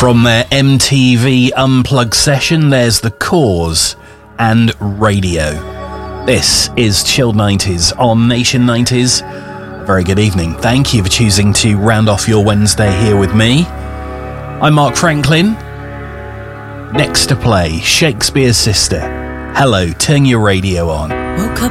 From their MTV Unplugged session, there's The Cause and Radio. This is Chilled 90s on Nation 90s. Very good evening. Thank you for choosing to round off your Wednesday here with me. I'm Mark Franklin. Next to play, Shakespeare's Sister. Hello, turn your radio on. Woke up